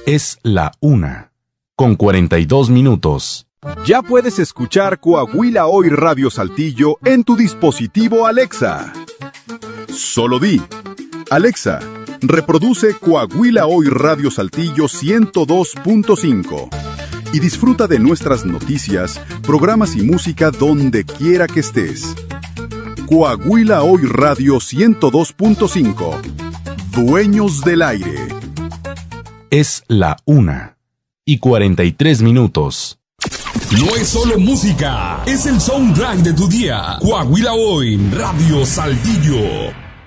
Es la 1:42. Ya puedes escuchar Coahuila Hoy Radio Saltillo en tu dispositivo Alexa. Solo di: Alexa, reproduce Coahuila Hoy Radio Saltillo 102.5 y disfruta de nuestras noticias, programas y música donde quiera que estés. Coahuila Hoy Radio 102.5. Dueños del aire. Es la 1:43. No es solo música, es el soundtrack de tu día. Coahuila Hoy Radio Saltillo.